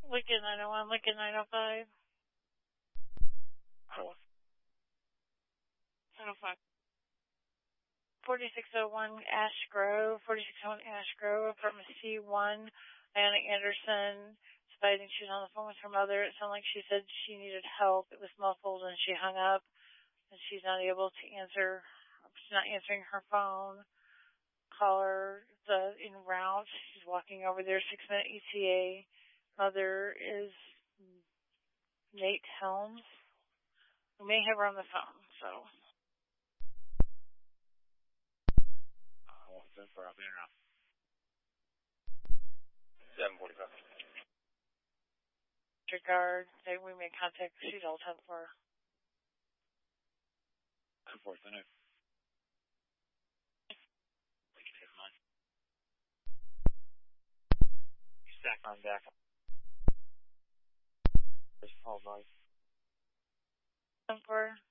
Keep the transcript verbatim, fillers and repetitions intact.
Lincoln nine oh one, Lincoln nine oh five. Oh. nine oh five. forty-six oh one Ash Grove, forty-six oh one Ash Grove, apartment C one. Diana Anderson, I think she was on the phone with her mother. It sounded like she said she needed help. It was muffled and she hung up and she's not able to answer. She's not answering her phone. Caller the en route. She's walking over there, six minute E T A. Mother is Nate Helms. We may have her on the phone, so. Uh, what's in for? I'll be around. seven forty-five. Regard, we made contact. She's all ten for. two four, I know. We can take mine. You stack on back. Just hold on. ten for.